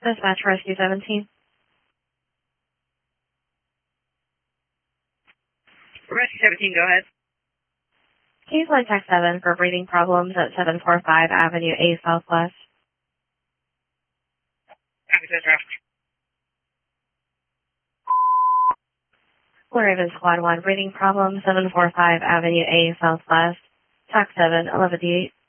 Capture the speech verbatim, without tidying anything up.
Dispatch Rescue seventeen. Rescue seventeen, go ahead. Can you flight tech seven for breathing problems at seven forty-five Avenue A Southwest? Copy, Central. Blue Raven Squad one, breathing problems, seven forty-five Avenue A Southwest. Tac seven, eleven D eight.